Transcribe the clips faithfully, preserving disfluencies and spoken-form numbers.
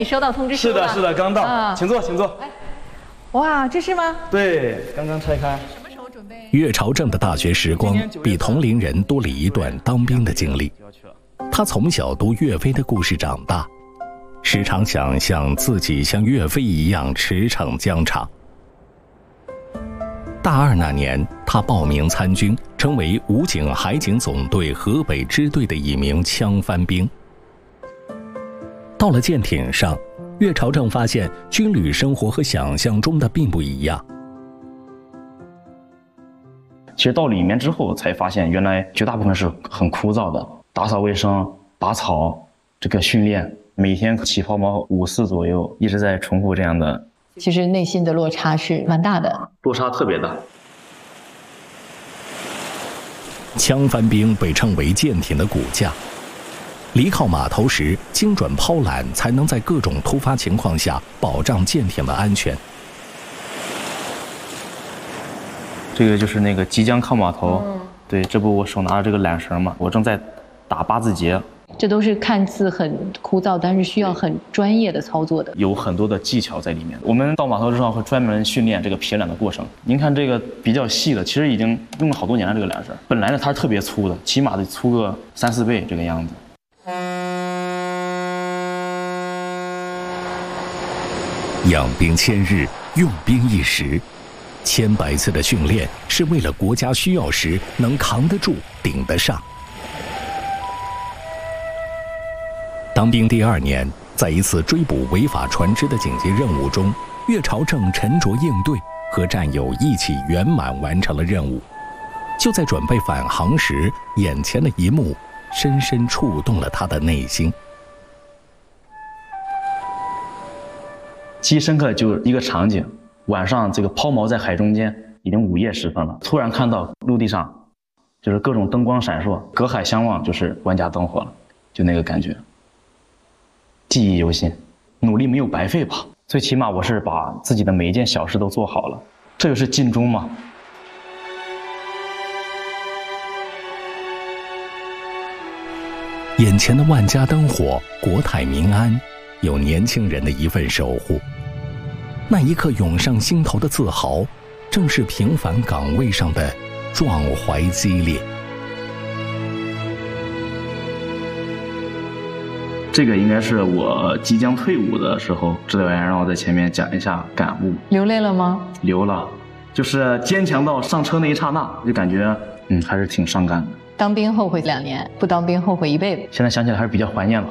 你收到通知书了？ 是的，是的，刚到， 啊、 请坐，请坐。 哎，哇，这是吗？ 对，刚刚拆开。 什么时候准备？ 岳朝正的大学时光比同龄人多了一段当兵的经历。他从小读岳飞的故事长大，时常想象自己像岳飞一样驰骋疆场。大二那年，他报名参军，成为武警海警总队河北支队的一名枪帆兵。到了舰艇上，岳朝正发现军旅生活和想象中的并不一样。 其实到里面之后才发现，原来绝大部分是很枯燥的，打扫卫生、拔草，这个训练，每天起抛锚五次左右，一直在重复这样的。 其实内心的落差是蛮大的， 落差特别大。 枪帆兵被称为舰艇的骨架，离靠码头时精准抛缆，才能在各种突发情况下保障舰艇的安全。 这个就是那个即将靠码头，嗯、对，这不我手拿着这个缆绳嘛，我正在打八字结。 这都是看似很枯燥，但是需要很专业的操作的， 有很多的技巧在里面。我们到码头之后会专门训练这个撇缆的过程。您看这个比较细的，其实已经用了好多年了。这个缆绳本来呢它是特别粗的，起码得粗个三四倍这个样子。 养兵千日，用兵一时，千百次的训练是为了国家需要时能扛得住、顶得上。当兵第二年，在一次追捕违法船只的紧急任务中，岳朝正沉着应对，和战友一起圆满完成了任务。就在准备返航时，眼前的一幕深深触动了他的内心。 记忆深刻的就是一个场景，晚上这个抛锚在海中间，已经午夜时分了，突然看到陆地上就是各种灯光闪烁，隔海相望就是万家灯火了，就那个感觉。记忆犹新，努力没有白费吧？最起码我是把自己的每一件小事都做好了，这就是尽忠嘛。 眼前的万家灯火，国泰民安，有年轻人的一份守护。那一刻涌上心头的自豪，正是平凡岗位上的壮怀激烈。 这个应该是我即将退伍的时候，指导员让我在前面讲一下感悟。 流泪了吗？ 流了，就是坚强到上车那一刹那，就感觉嗯还是挺伤感的。 当兵后悔两年，不当兵后悔一辈子。 现在想起来还是比较怀念了。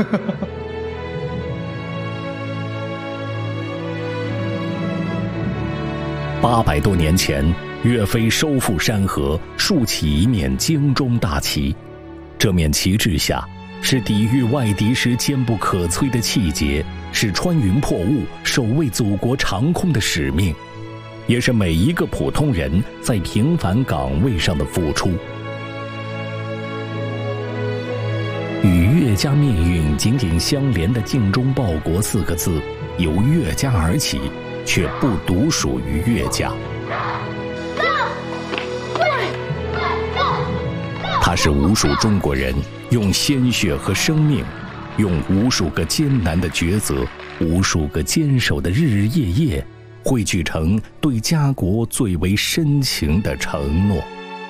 八百多年前，岳飞收复山河，竖起一面精忠大旗。这面旗帜下，是抵御外敌时坚不可摧的气节，是穿云破雾、守卫祖国长空的使命，也是每一个普通人在平凡岗位上的付出。与岳家命运紧紧相连的“尽忠报国”四个字，由岳家而起，却不独属于岳家。它是无数中国人用鲜血和生命，用无数个艰难的抉择，无数个坚守的日日夜夜，汇聚成对家国最为深情的承诺。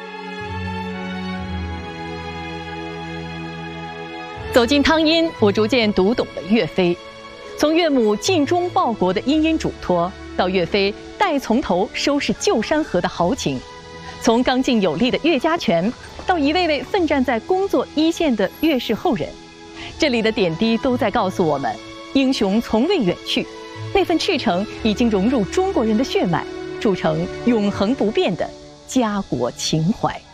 走进汤阴，我逐渐读懂了岳飞。从岳母尽忠报国的殷殷嘱托，到岳飞待从头收拾旧山河的豪情，从刚劲有力的岳家拳，到一位位奋战在工作一线的岳氏后人，这里的点滴都在告诉我们，英雄从未远去，那份赤诚已经融入中国人的血脉，铸成永恒不变的家国情怀。